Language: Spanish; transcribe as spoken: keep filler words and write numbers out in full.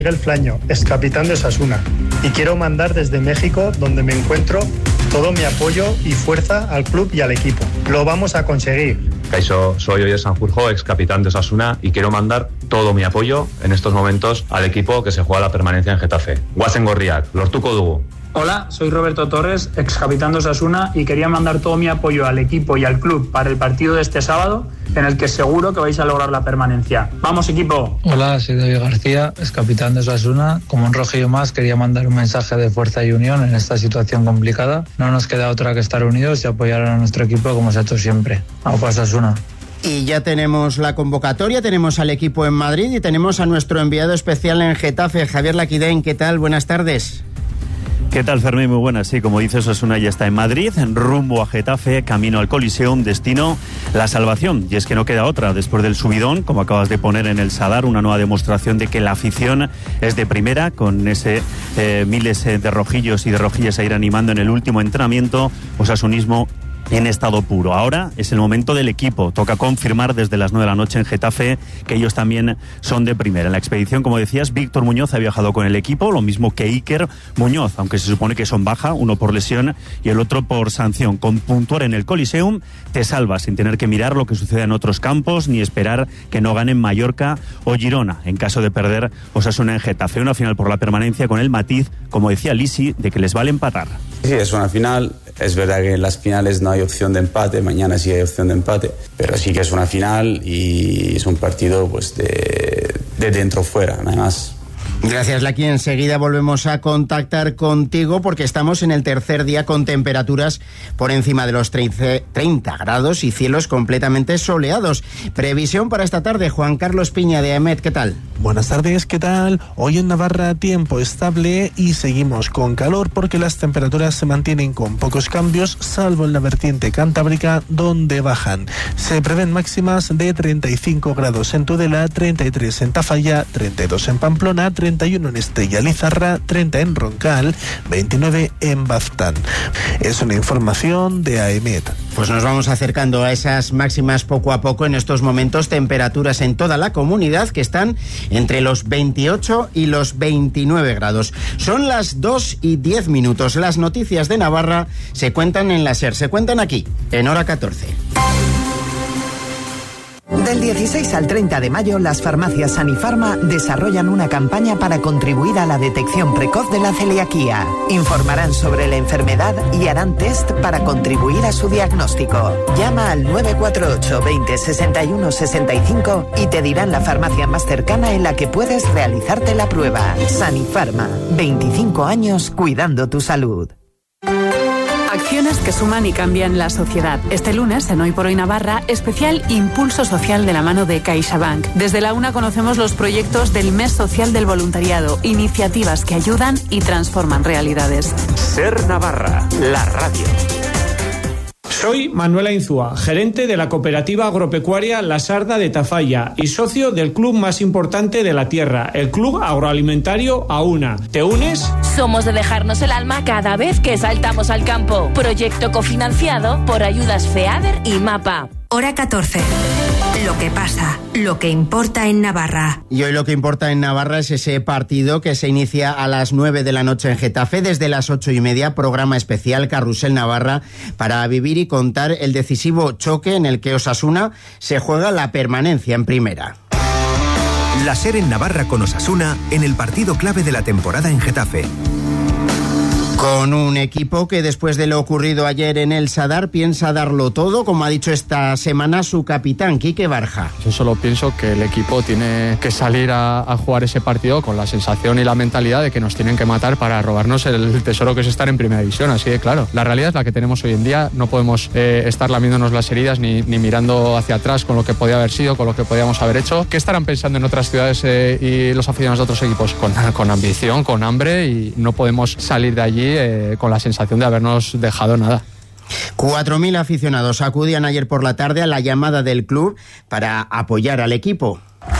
Miguel Flaño, ex capitán de Osasuna, y quiero mandar desde México, donde me encuentro, todo mi apoyo y fuerza al club y al equipo. Lo vamos a conseguir. Kaixo, soy Oyer Sanjurjo, ex capitán de Osasuna, y quiero mandar todo mi apoyo en estos momentos al equipo que se juega la permanencia en Getafe. Guazen gorriak, lortuko dugu. Hola, soy Roberto Torres, ex capitán de Osasuna, y quería mandar todo mi apoyo al equipo y al club para el partido de este sábado, en el que seguro que vais a lograr la permanencia. ¡Vamos, equipo! Hola, soy David García, ex capitán de Osasuna. Como un rojillo más, quería mandar un mensaje de fuerza y unión en esta situación complicada. No nos queda otra que estar unidos y apoyar a nuestro equipo como se ha hecho siempre. ¡Aupa Osasuna! Y ya tenemos la convocatoria, tenemos al equipo en Madrid y tenemos a nuestro enviado especial en Getafe, Javier Laquidén. ¿Qué tal? Buenas tardes. ¿Qué tal, Fermín? Muy buenas. Sí, como dices, Osasuna ya está en Madrid, rumbo a Getafe, camino al Coliseum, destino la salvación. Y es que no queda otra. Después del subidón, como acabas de poner en el Sadar, una nueva demostración de que la afición es de primera, con ese eh, miles de rojillos y de rojillas a ir animando en el último entrenamiento, osasunismo en estado puro. Ahora es el momento del equipo. Toca confirmar desde las nueve de la noche en Getafe que ellos también son de primera. En la expedición, como decías, Víctor Muñoz ha viajado con el equipo, lo mismo que Iker Muñoz, aunque se supone que son baja, uno por lesión y el otro por sanción. Con puntuar en el Coliseum te salvas sin tener que mirar lo que sucede en otros campos ni esperar que no ganen Mallorca o Girona en caso de perder Osasuna en Getafe. Una final por la permanencia con el matiz, como decía Lisi, de que les vale empatar. Sí, es una final. Es verdad que en las finales no hay opción de empate, mañana sí hay opción de empate, pero sí que es una final y es un partido pues de, de dentro fuera, nada más. Gracias, Laqui. Enseguida volvemos a contactar contigo porque estamos en el tercer día con temperaturas por encima de los treinta grados y cielos completamente soleados. Previsión para esta tarde, Juan Carlos Piña de AEMET, ¿qué tal? Buenas tardes, ¿qué tal? Hoy en Navarra tiempo estable y seguimos con calor porque las temperaturas se mantienen con pocos cambios, salvo en la vertiente cantábrica donde bajan. Se prevén máximas de treinta y cinco grados en Tudela, treinta y tres en Tafalla, treinta y dos en Pamplona, treinta y uno en Estella Lizarra, treinta en Roncal, veintinueve en Baztán. Es una información de AEMET. Pues nos vamos acercando a esas máximas poco a poco. En estos momentos temperaturas en toda la comunidad que están entre los veintiocho y los veintinueve grados. Son las dos y diez minutos. Las noticias de Navarra se cuentan en la SER, se cuentan aquí, en hora catorce. Del dieciséis al treinta de mayo, las farmacias Sanifarma desarrollan una campaña para contribuir a la detección precoz de la celiaquía. Informarán sobre la enfermedad y harán test para contribuir a su diagnóstico. Llama al nueve cuatro ocho veinte sesenta y uno sesenta y cinco y te dirán la farmacia más cercana en la que puedes realizarte la prueba. Sanifarma, veinticinco años cuidando tu salud. Acciones que suman y cambian la sociedad. Este lunes, en Hoy por Hoy Navarra, especial Impulso Social de la mano de CaixaBank. Desde la UNA conocemos los proyectos del Mes Social del Voluntariado, iniciativas que ayudan y transforman realidades. SER Navarra, la radio. Soy Manuela Inzúa, gerente de la cooperativa agropecuaria La Sarda de Tafalla y socio del club más importante de la tierra, el Club Agroalimentario AUNA. ¿Te unes? Somos de dejarnos el alma cada vez que saltamos al campo. Proyecto cofinanciado por ayudas FEADER y MAPA. Hora catorce. Lo que pasa, lo que importa en Navarra. Y hoy lo que importa en Navarra es ese partido que se inicia a las nueve de la noche en Getafe. Desde las ocho y media, programa especial Carrusel Navarra para vivir y contar el decisivo choque en el que Osasuna se juega la permanencia en primera. La SER en Navarra con Osasuna en el partido clave de la temporada en Getafe. Con un equipo que después de lo ocurrido ayer en el Sadar piensa darlo todo, como ha dicho esta semana su capitán, Quique Barja. Yo solo pienso que el equipo tiene que salir a, a jugar ese partido con la sensación y la mentalidad de que nos tienen que matar para robarnos el tesoro que es estar en primera división. Así que claro, la realidad es la que tenemos hoy en día. No podemos eh, estar lamiéndonos las heridas ni, ni mirando hacia atrás con lo que podía haber sido, con lo que podíamos haber hecho. ¿Qué estarán pensando en otras ciudades eh, y los aficionados de otros equipos? Con, con ambición, con hambre, y no podemos salir de allí Eh, con la sensación de habernos dejado nada. Cuatro mil aficionados acudían ayer por la tarde a la llamada del club para apoyar al equipo.